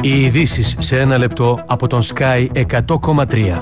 Οι ειδήσεις σε ένα λεπτό από τον Sky 100,3.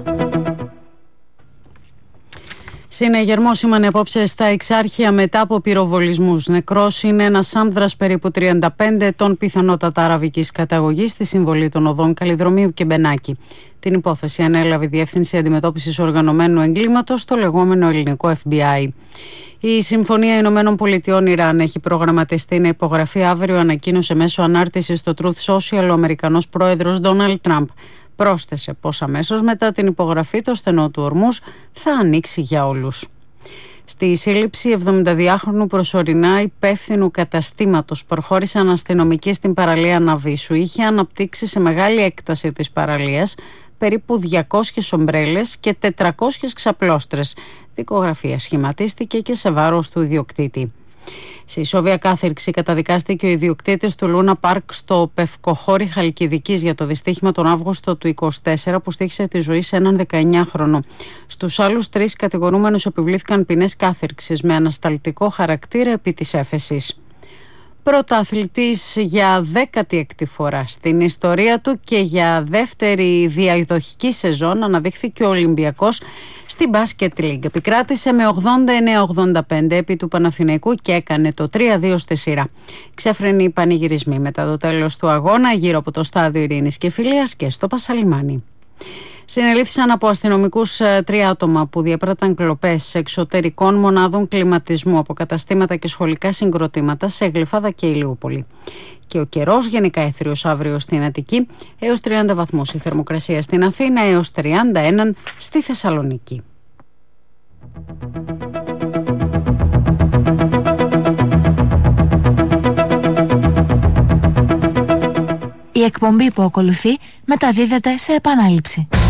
Συνεγερμό σήμανε απόψε στα Εξάρχεια μετά από πυροβολισμούς. Νεκρός είναι ένας άνδρας περίπου 35 ετών, πιθανότατα αραβικής καταγωγής, στη συμβολή των οδών Καλλιδρομίου και Μπενάκη. Την υπόθεση ανέλαβε η Διεύθυνση Αντιμετώπισης Οργανωμένου Εγκλήματος, το λεγόμενο ελληνικό FBI. Η Συμφωνία Ηνωμένων Πολιτειών Ιράν έχει προγραμματιστεί να υπογραφεί αύριο, ανακοίνωσε μέσω ανάρτησης στο Truth Social ο Αμερικανός πρόεδρος Ντόναλντ Τραμπ. Πρόσθεσε πως αμέσως μετά την υπογραφή το στενό του Ορμούζ θα ανοίξει για όλους. Στη σύλληψη 72χρονου προσωρινά υπεύθυνου καταστήματος προχώρησαν αστυνομικοί στην παραλία Ναβίσου. Είχε αναπτύξει σε μεγάλη έκταση της παραλίας περίπου 200 ομπρέλες και 400 ξαπλώστρες. Δικογραφία σχηματίστηκε και σε βάρος του ιδιοκτήτη. Σε ισόβια κάθυρξη καταδικάστηκε ο ιδιοκτήτης του Λούνα Πάρκ στο Πευκοχώρι Χαλκιδικής για το δυστύχημα τον Αύγουστο του 2024 που στοίχισε τη ζωή σε έναν 19χρονο. Στους άλλους 3 κατηγορούμενους επιβλήθηκαν ποινές κάθυρξης με ανασταλτικό χαρακτήρα επί της έφεσης. Πρωταθλητής για 16η φορά στην ιστορία του και για δεύτερη διαδοχική σεζόν αναδείχθηκε ο Ολυμπιακός στην Basket League. Επικράτησε με 89-85 επί του Παναθηναϊκού και έκανε το 3-2 στη σειρά. Ξέφρενοι πανηγυρισμοί μετά το τέλος του αγώνα γύρω από το στάδιο Ειρήνης και Φιλίας και στο Πασαλιμάνι. Συνελήφθησαν από αστυνομικούς 3 άτομα που διέπραταν κλοπές εξωτερικών μονάδων κλιματισμού από καταστήματα και σχολικά συγκροτήματα σε Γλυφάδα και Ηλιούπολη. Και ο καιρός γενικά έθριος αύριο στην Αττική, έως 30 βαθμούς η θερμοκρασία στην Αθήνα, έως 31 στη Θεσσαλονίκη. Η εκπομπή που ακολουθεί μεταδίδεται σε επανάληψη.